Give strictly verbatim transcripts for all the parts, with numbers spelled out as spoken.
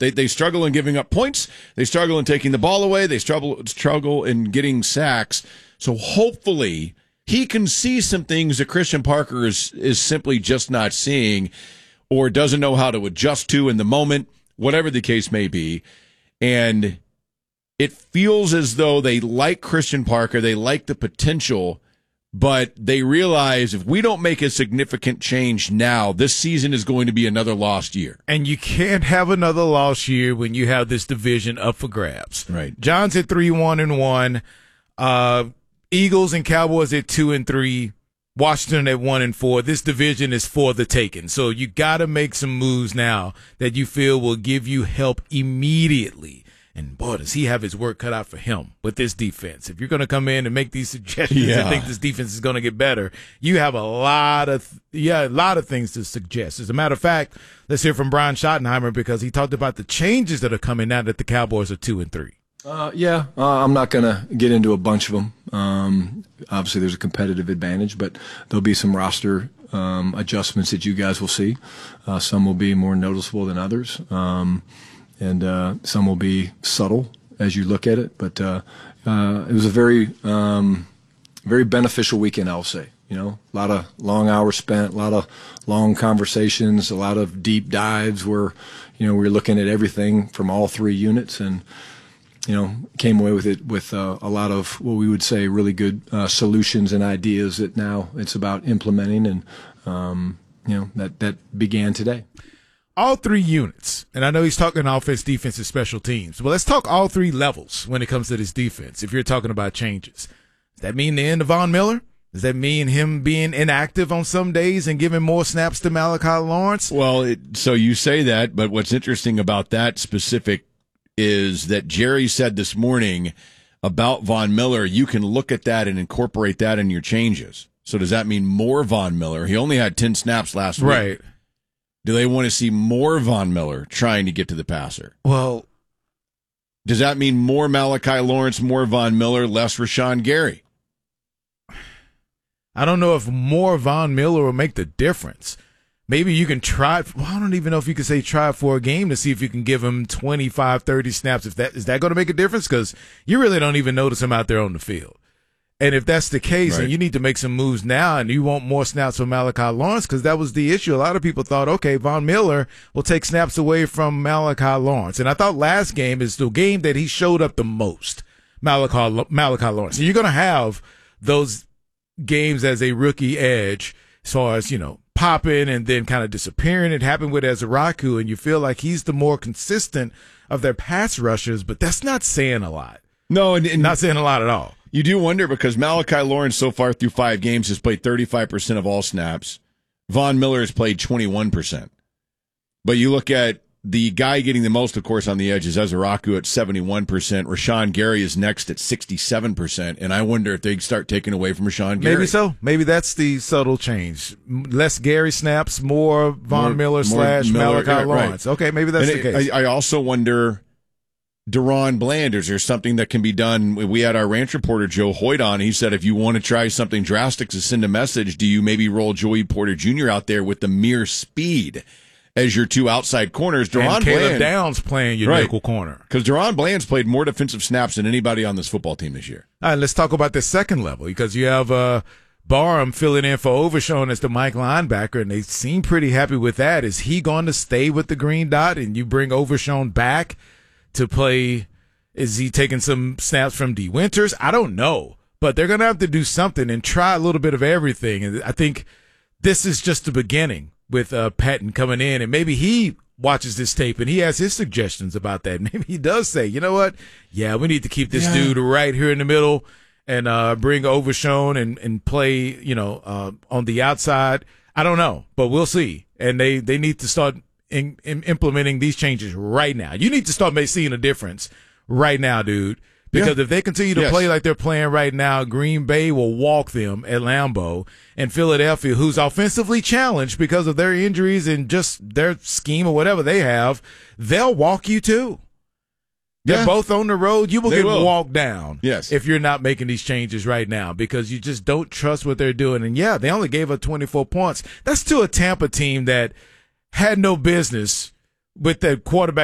They they struggle in giving up points. They struggle in taking the ball away. They struggle struggle in getting sacks. So hopefully he can see some things that Christian Parker is is simply just not seeing, or doesn't know how to adjust to in the moment, whatever the case may be. And it feels as though they like Christian Parker, they like the potential, but they realize if we don't make a significant change now, this season is going to be another lost year. And you can't have another lost year when you have this division up for grabs. Right. John's at three one and one. Uh, Eagles and Cowboys at two and three. Washington at one and four. This division is for the taking. So you got to make some moves now that you feel will give you help immediately. And, boy, does he have his work cut out for him with this defense. If you're going to come in and make these suggestions yeah. and think this defense is going to get better, you have a lot of yeah, a lot of things to suggest. As a matter of fact, let's hear from Brian Schottenheimer because he talked about the changes that are coming now that the Cowboys are two and three. Uh, yeah, uh, I'm not going to get into a bunch of them. Um, obviously, there's a competitive advantage, but there'll be some roster um, adjustments that you guys will see. Uh, some will be more noticeable than others. Um And uh, some will be subtle as you look at it, but uh, uh, it was a very, um, very beneficial weekend. I'll say, you know, a lot of long hours spent, a lot of long conversations, a lot of deep dives where, you know, we were looking at everything from all three units, and you know, came away with it with uh, a lot of what we would say really good uh, solutions and ideas that now it's about implementing, and um, you know, that that began today. All three units, and I know he's talking offense, defense, and special teams. Well, let's talk all three levels when it comes to this defense, if you're talking about changes. Does that mean the end of Von Miller? Does that mean him being inactive on some days and giving more snaps to Malachi Lawrence? Well, it, so you say that, but what's interesting about that specific is that Jerry said this morning about Von Miller, you can look at that and incorporate that in your changes. So does that mean more Von Miller? He only had ten snaps last week. Right. Do they want to see more Von Miller trying to get to the passer? Well, does that mean more Malachi Lawrence, more Von Miller, less Rashawn Gary? I don't know if more Von Miller will make the difference. Maybe you can try. Well, I don't even know if you can say try for a game to see if you can give him twenty-five, thirty snaps. If that is that going to make a difference? Because you really don't even notice him out there on the field. And if that's the case, right, then you need to make some moves now, and you want more snaps from Malachi Lawrence, because that was the issue. A lot of people thought, okay, Von Miller will take snaps away from Malachi Lawrence. And I thought last game is the game that he showed up the most, Malachi, Malachi Lawrence. And you're going to have those games as a rookie edge as far as, you know, popping and then kind of disappearing. It happened with Azaraku, and you feel like he's the more consistent of their pass rushers, but that's not saying a lot. No, and, and not saying a lot at all. You do wonder because Malachi Lawrence so far through five games has played thirty-five percent of all snaps. Von Miller has played twenty-one percent. But you look at the guy getting the most, of course, on the edge is Azaraku at seventy-one percent. Rashawn Gary is next at sixty-seven percent. And I wonder if they start taking away from Rashawn Gary. Maybe so. Maybe that's the subtle change. Less Gary snaps, more Von more, Miller more slash Miller, Malachi right, Lawrence. Right. Okay, maybe that's and the it, case. I, I also wonder, Deron Bland, is there something that can be done? We had our ranch reporter, Joe Hoyt, on. He said if you want to try something drastic to send a message, do you maybe roll Joey Porter Junior out there with the mere speed as your two outside corners? Deron and Caleb Bland, Downs playing your right, nickel corner. Because Deron Bland's played more defensive snaps than anybody on this football team this year. All right, let's talk about the second level, because you have uh, Barham filling in for Overshown as the Mike linebacker, and they seem pretty happy with that. Is he going to stay with the green dot and you bring Overshown back to play? Is he taking some snaps from D. Winters? I don't know, but they're going to have to do something and try a little bit of everything. And I think this is just the beginning with uh, Patton coming in, and maybe he watches this tape and he has his suggestions about that. Maybe he does say, you know what? Yeah, we need to keep this yeah. dude right here in the middle and uh, bring Overshown and, and play, you know, uh, on the outside. I don't know, but we'll see. And they, they need to start in, in implementing these changes right now. You need to start seeing a difference right now, dude, because yeah. if they continue to yes. play like they're playing right now, Green Bay will walk them at Lambeau, and Philadelphia, who's offensively challenged because of their injuries and just their scheme or whatever they have, they'll walk you too. They're yeah. both on the road. You will they get will. walked down yes. if you're not making these changes right now, because you just don't trust what they're doing. And, yeah, they only gave up twenty-four points. That's to a Tampa team that had no business with the quarterback that they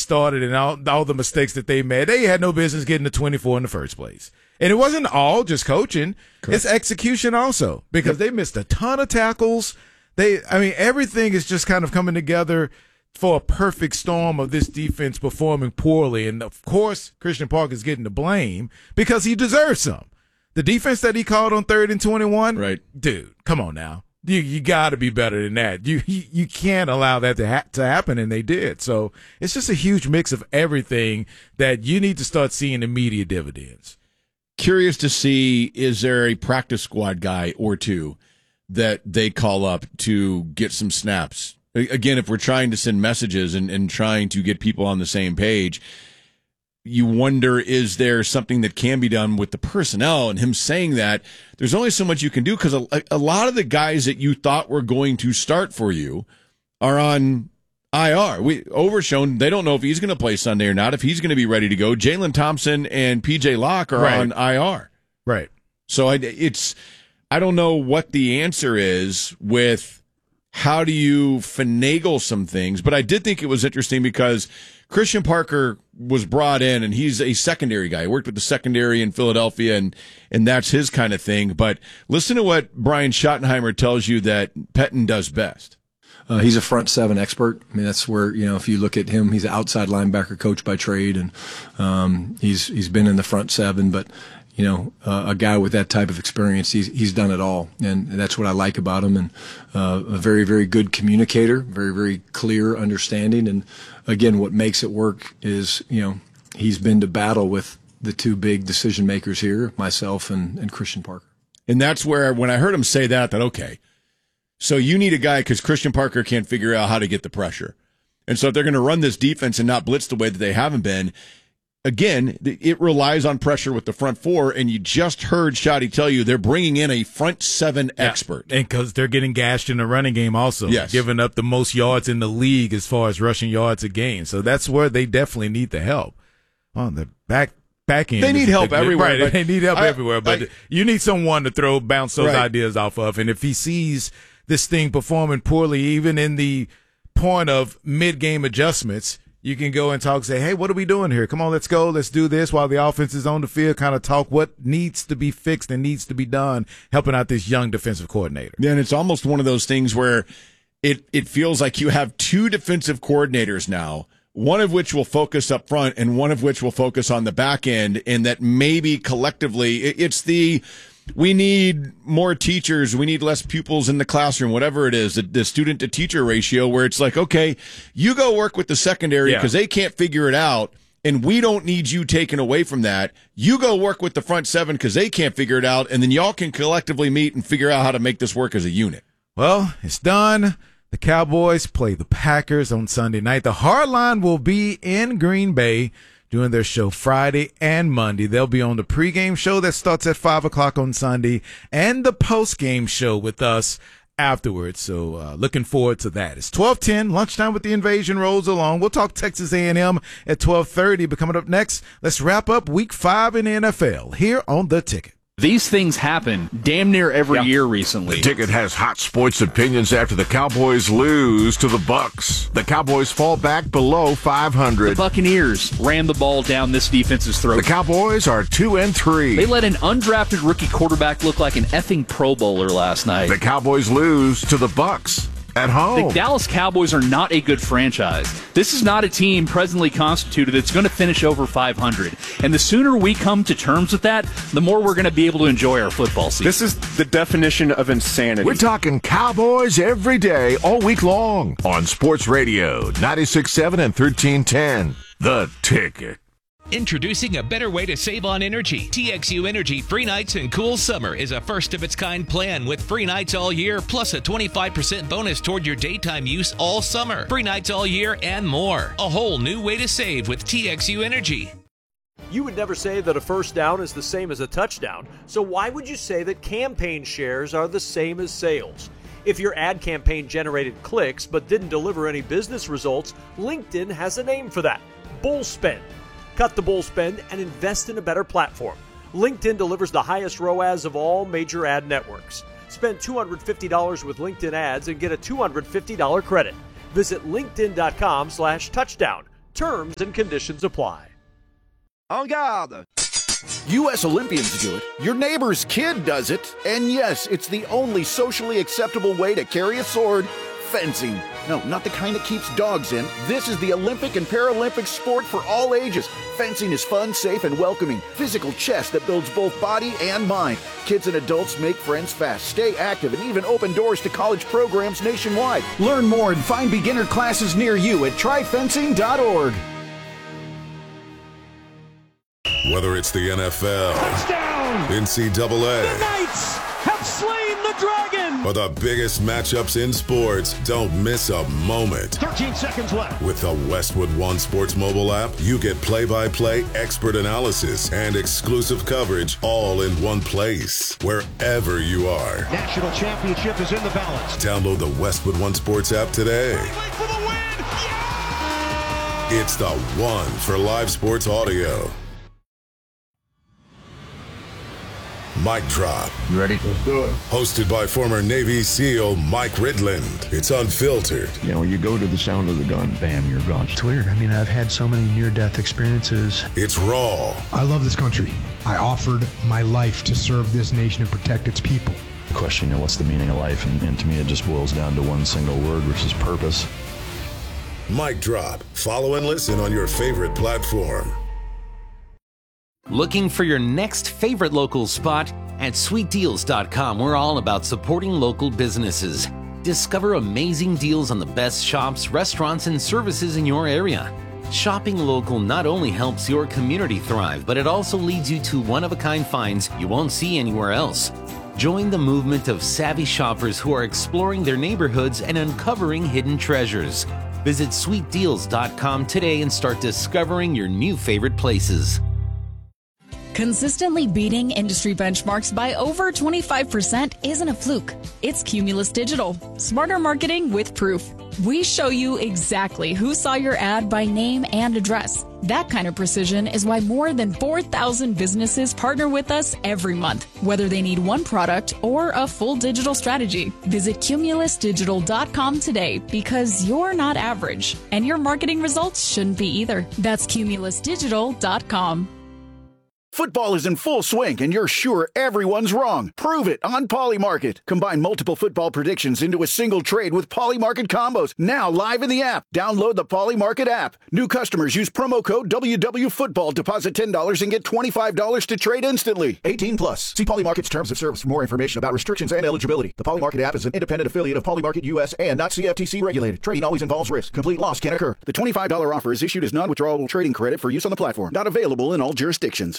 started and all, all the mistakes that they made, they had no business getting to twenty-four in the first place. And it wasn't all just coaching. Correct. It's execution also, because yep. they missed a ton of tackles. They, I mean, everything is just kind of coming together for a perfect storm of this defense performing poorly. And, of course, Christian Parker is getting the blame because he deserves some. The defense that he called on third and twenty-one, right? Dude, come on now. You you got to be better than that. You, you you can't allow that to ha- to happen, and they did. So it's just a huge mix of everything that you need to start seeing immediate dividends. Curious to see, is there a practice squad guy or two that they call up to get some snaps? Again, if we're trying to send messages and, and trying to get people on the same page, you wonder, is there something that can be done with the personnel? And him saying that, there's only so much you can do, because a, a lot of the guys that you thought were going to start for you are on I R. We Overshown, they don't know if he's going to play Sunday or not, if he's going to be ready to go. Jalen Thompson and P J Locke are right. on I R. Right. So I, it's, I don't know what the answer is with how do you finagle some things, but I did think it was interesting because Christian Parker was brought in, and he's a secondary guy. He worked with the secondary in Philadelphia, and and that's his kind of thing. But listen to what Brian Schottenheimer tells you that Pettine does best. Uh, he's a front seven expert. I mean, that's where, you know, if you look at him, he's an outside linebacker coach by trade, and um, he's he's been in the front seven. But you know, uh, a guy with that type of experience, he's he's done it all, and that's what I like about him. And uh, a very very good communicator, very very clear understanding. And again, what makes it work is, you know, he's been to battle with the two big decision makers here, myself and, and Christian Parker. And that's where, when I heard him say that, I thought, okay, so you need a guy, because Christian Parker can't figure out how to get the pressure. And so if they're going to run this defense and not blitz the way that they haven't been, again, it relies on pressure with the front four, and you just heard Shotty tell you they're bringing in a front seven yeah. expert. And because they're getting gashed in the running game also, yes. giving up the most yards in the league as far as rushing yards a game. So that's where they definitely need the help. On the back back end. They need help the, everywhere. Right, they need help I, everywhere, but I, you need someone to throw, bounce those right. ideas off of. And if he sees this thing performing poorly, even in the point of mid-game adjustments, you can go and talk, say, hey, what are we doing here? Come on, let's go. Let's do this while the offense is on the field, kind of talk what needs to be fixed and needs to be done, helping out this young defensive coordinator. Yeah, and it's almost one of those things where it, it feels like you have two defensive coordinators now, one of which will focus up front and one of which will focus on the back end, and that maybe collectively it, it's the we need more teachers, we need less pupils in the classroom, whatever it is, the, the student-to-teacher ratio, where it's like, okay, you go work with the secondary because yeah. they can't figure it out, and we don't need you taken away from that. You go work with the front seven because they can't figure it out, and then y'all can collectively meet and figure out how to make this work as a unit. Well, it's done. The Cowboys play the Packers on Sunday night. The Hardline will be in Green Bay doing their show Friday and Monday. They'll be on the pregame show that starts at five o'clock on Sunday and the postgame show with us afterwards. So uh, looking forward to that. It's twelve ten, lunchtime with the Invasion rolls along. We'll talk Texas A and M at twelve thirty. But coming up next, let's wrap up week five in the N F L here on The Ticket. These things happen damn near every yep. year recently. The Ticket has hot sports opinions after the Cowboys lose to the Bucs. The Cowboys fall back below five hundred. The Buccaneers ran the ball down this defense's throat. The Cowboys are two and three. They let an undrafted rookie quarterback look like an effing Pro Bowler last night. The Cowboys lose to the Bucs at home. The Dallas Cowboys are not a good franchise. This is not a team presently constituted that's going to finish over five hundred. And the sooner we come to terms with that, the more we're going to be able to enjoy our football season. This is the definition of insanity. We're talking Cowboys every day, all week long, on Sports Radio, ninety-six point seven and thirteen ten. The Ticket. Introducing a better way to save on energy. T X U Energy Free Nights and Cool Summer is a first-of-its-kind plan with free nights all year, plus a twenty-five percent bonus toward your daytime use all summer. Free nights all year and more. A whole new way to save with T X U Energy. You would never say that a first down is the same as a touchdown, so why would you say that campaign shares are the same as sales? If your ad campaign generated clicks but didn't deliver any business results, LinkedIn has a name for that: bull spend. Cut the bull spend and invest in a better platform. LinkedIn delivers the highest R O A S of all major ad networks. Spend two hundred fifty dollars with LinkedIn ads and get a two hundred fifty dollars credit. Visit linkedin.com slash touchdown. Terms and conditions apply. En garde! U S Olympians do it, your neighbor's kid does it, and yes, it's the only socially acceptable way to carry a sword: fencing. No, not the kind that keeps dogs in. This is the Olympic and Paralympic sport for all ages. Fencing is fun, safe, and welcoming. Physical chess that builds both body and mind. Kids and adults make friends fast, stay active, and even open doors to college programs nationwide. Learn more and find beginner classes near you at try fencing dot org. Whether it's the N F L, touchdown, N C double A, the Knights have slain the dragon, or the biggest matchups in sports, don't miss a moment. thirteen seconds left. With the Westwood One Sports mobile app, you get play-by-play, expert analysis, and exclusive coverage all in one place, wherever you are. National championship is in the balance. Download the Westwood One Sports app today. For the win! Yeah! It's the one for live sports audio. Mic Drop. You ready? Let's do it. Hosted by former Navy SEAL Mike Ridland. It's unfiltered. You know, you go to the sound of the gun, bam, you're gone. It's weird. I mean, I've had so many near-death experiences. It's raw. I love this country. I offered my life to serve this nation and protect its people. The question, you know, what's the meaning of life? And, and to me, it just boils down to one single word, which is purpose. Mic Drop. Follow and listen on your favorite platform. Looking for your next favorite local spot? At sweet deals dot com, we're all about supporting local businesses. Discover amazing deals on the best shops, restaurants, and services in your area. Shopping local not only helps your community thrive, but it also leads you to one-of-a-kind finds you won't see anywhere else. Join the movement of savvy shoppers who are exploring their neighborhoods and uncovering hidden treasures. Visit sweet deals dot com today and start discovering your new favorite places. Consistently beating industry benchmarks by over twenty-five percent isn't a fluke. It's Cumulus Digital. Smarter marketing with proof. We show you exactly who saw your ad by name and address. That kind of precision is why more than four thousand businesses partner with us every month, whether they need one product or a full digital strategy. Visit cumulus digital dot com today, because you're not average, and your marketing results shouldn't be either. That's cumulus digital dot com. Football is in full swing, and you're sure everyone's wrong. Prove it on Polymarket. Combine multiple football predictions into a single trade with Polymarket combos. Now live in the app. Download the Polymarket app. New customers use promo code W W Football. Deposit ten dollars and get twenty-five dollars to trade instantly. eighteen plus. See Polymarket's terms of service for more information about restrictions and eligibility. The Polymarket app is an independent affiliate of Polymarket U S and not C F T C regulated. Trading always involves risk. Complete loss can occur. The twenty-five dollars offer is issued as non-withdrawable trading credit for use on the platform. Not available in all jurisdictions.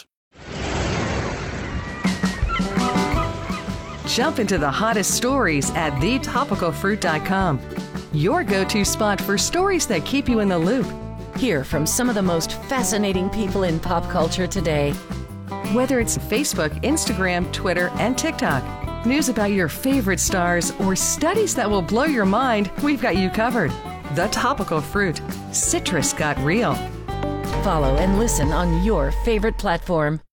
Jump into the hottest stories at the topical fruit dot com. Your go-to spot for stories that keep you in the loop. Hear from some of the most fascinating people in pop culture today. Whether it's Facebook, Instagram, Twitter, and TikTok, news about your favorite stars, or studies that will blow your mind, we've got you covered. The Topical Fruit. Citrus got real. Follow and listen on your favorite platform.